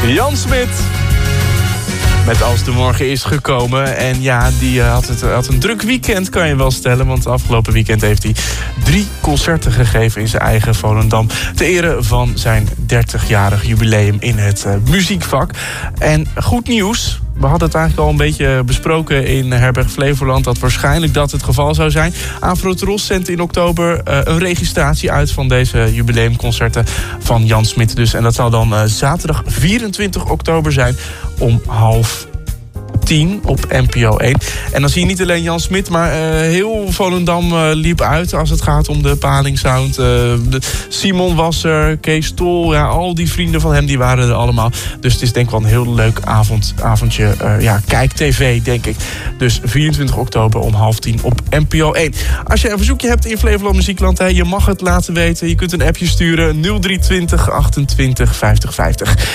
Jan Smit. Met Als de Morgen is gekomen. En ja, die had een druk weekend, kan je wel stellen. Want afgelopen weekend heeft hij 3 concerten gegeven in zijn eigen Volendam. Ter ere van zijn 30-jarig jubileum in het muziekvak. En goed nieuws. We hadden het eigenlijk al een beetje besproken in Herberg Flevoland, dat waarschijnlijk dat het geval zou zijn. Afro-Tros zendt in oktober een registratie uit van deze jubileumconcerten van Jan Smit. Dus, en dat zal dan zaterdag 24 oktober zijn om 9:30 op NPO 1. En dan zie je niet alleen Jan Smit, maar heel Volendam liep uit als het gaat om de Palingsound. Simon was er, Kees Tol, ja, al die vrienden van hem die waren er allemaal. Dus het is denk ik wel een heel leuk avondje. Kijk TV, denk ik. Dus 24 oktober om 9:30 op NPO 1. Als je een verzoekje hebt in Flevoland Muziekland, je mag het laten weten. Je kunt een appje sturen 0320 28 50 50.